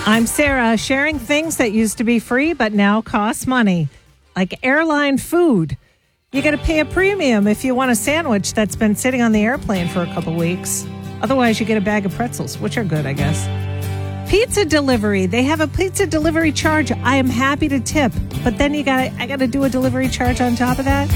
I'm Sarah, sharing things that used to be free but now cost money, like airline food. You got to pay a premium if you want a sandwich that's been sitting on the airplane for a couple weeks. Otherwise, you get a bag of pretzels, which are good, I guess. Pizza delivery. They have a pizza delivery charge. I am happy to tip, but then I got to do a delivery charge on top of that.